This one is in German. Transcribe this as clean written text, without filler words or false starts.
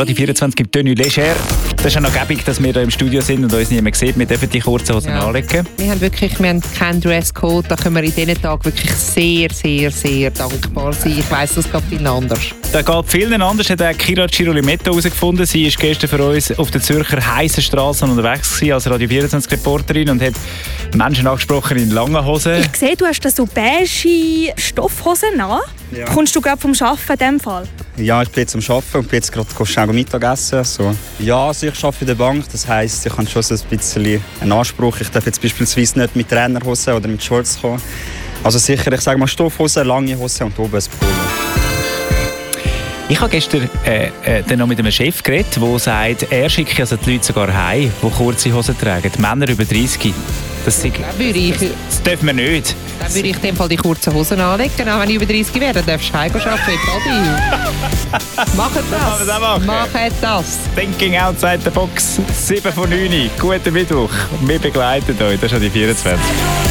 Radio 24 gibt Tenue Légère. Das ist ja noch gäbig, dass wir hier im Studio sind und uns niemand sieht. Wir dürfen die kurzen Hosen anlegen. Wir haben keinen Dresscode. Da können wir in diesen Tagen wirklich sehr, sehr, sehr dankbar sein. Ich weiss, das geht vielen anders. Da geht vielen anders, hat auch Kira Girolimetto herausgefunden. Sie war gestern für uns auf der Zürcher heißen Straßen unterwegs gewesen, als Radio 24-Reporterin und hat Menschen angesprochen in langen Hosen. Ich sehe, du hast da so beige Stoffhosen an. Ja. Kommst du gerade vom Arbeiten in diesem Fall? Ja, ich bin jetzt am Arbeiten und bin jetzt gerade schnell Mittagessen. So. Ja, also ich arbeite in der Bank, das heisst, ich habe schon so ein bisschen einen Anspruch. Ich darf jetzt beispielsweise nicht mit Trainerhosen oder mit Shorts kommen. Also sicher, ich sage mal Stoffhosen, lange Hosen und oben ein Pullover. Ich habe gestern dann noch mit einem Chef geredet, der sagt, er schickt also die Leute sogar heim, die kurze Hosen tragen. Die Männer über 30. Das dürfen wir nicht. Dann würde ich in dem Fall die kurzen Hosen anlegen. Auch wenn ich über 30 wäre, dann darfst du heim arbeiten. Macht das. Macht das. Thinking outside the box. 7 von 9. Guten Mittwoch. Wir begleiten euch. Das ist ja die 24.